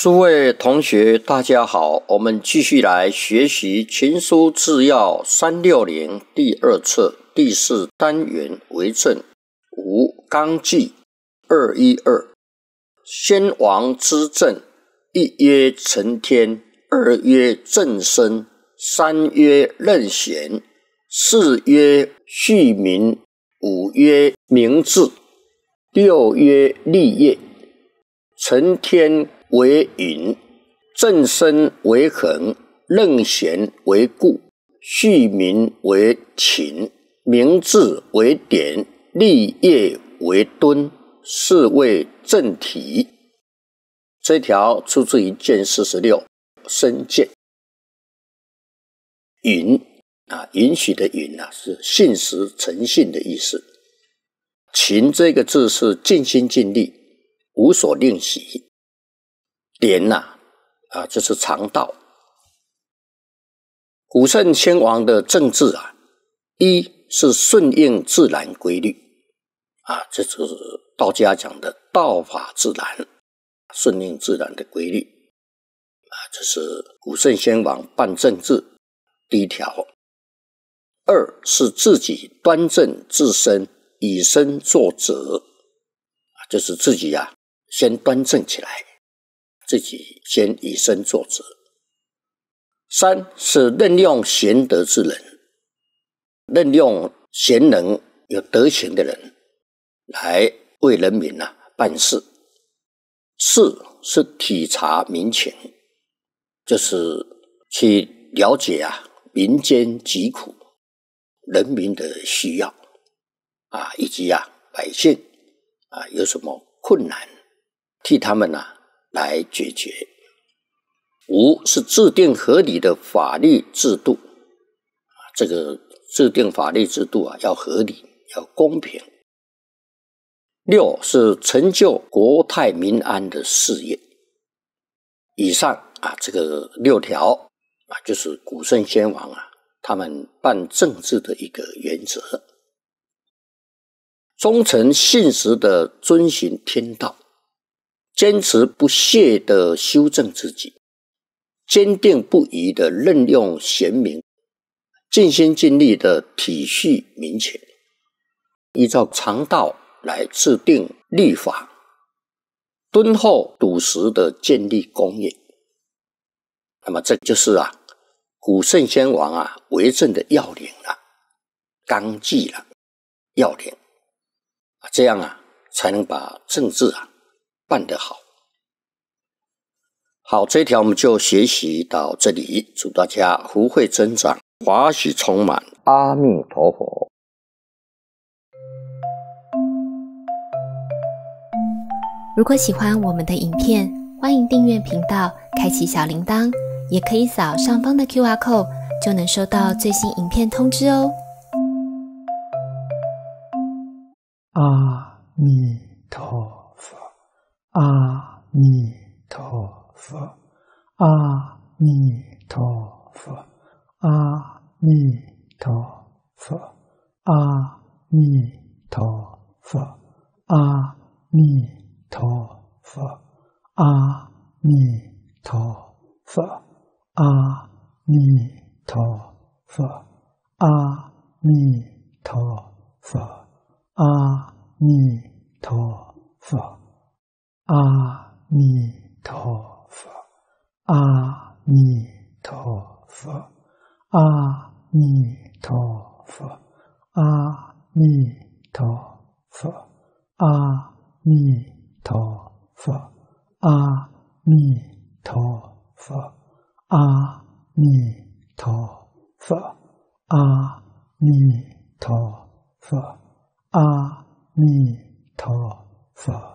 诸位同学大家好，我们继续来学习群书治要360第二册第4单元为政5纲纪212。先王之政，一曰承天，二曰正身，三曰任贤，四曰恤民，五曰明志，六曰立业。承天为允，正身为衡，任贤为固，恤民为勤，明志为典，立业为敦，是谓正体。这条出自于卷46申诫。允允许的允是信实诚信的意思。勤这个字是尽心尽力，无所吝惜。典就是常道。古圣先王的政治一是顺应自然规律这就是道家讲的道法自然，顺应自然的规律这是古圣先王办政治第一条。二是自己端正自身，以身作则就是自己先端正起来，自己先以身作则。三是任用贤德之人，任用贤能有德行的人来为人民办事。四是体察民情，就是去了解民间疾苦，人民的需要以及百姓有什么困难，替他们来解决。五是制定合理的法律制度这个制定法律制度要合理，要公平。六是成就国泰民安的事业。以上这个6条就是古圣先王他们办政治的一个原则。忠诚信实的遵循天道，坚持不懈的修正自己，坚定不移的任用贤明，尽心尽力的体恤民情，依照常道来制定律法，敦厚笃实的建立功业。那么这就是古圣先王为政的要领纲纪要领这样才能把政治办得好。好，这一条我们就学习到这里，祝大家福慧增长，华喜充满，阿弥陀佛。 如果喜欢我们的影片，欢迎订阅频道，开启小铃铛，也可以扫上方的 QR code， 就能收到最新影片通知哦。 阿弥陀佛，阿弥陀佛，阿弥陀佛，阿弥陀佛，阿弥陀佛，阿弥陀佛，阿弥陀佛，阿弥陀佛，阿弥陀佛，阿弥陀佛，阿弥陀佛，阿弥陀佛，阿弥陀佛，阿弥陀佛，阿弥陀佛，阿弥陀佛，阿弥陀佛，阿弥陀佛，阿弥陀佛。